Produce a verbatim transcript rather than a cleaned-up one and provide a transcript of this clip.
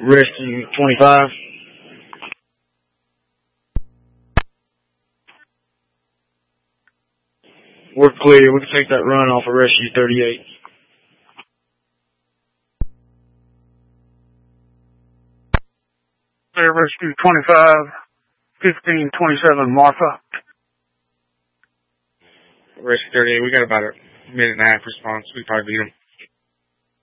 Rescue twenty-five. We're clear. We can take that run off of Rescue thirty-eight. Clear Rescue twenty-five, fifteen twenty-seven Martha. Rescue thirty-eight, we got about a minute and a half response. We probably beat them.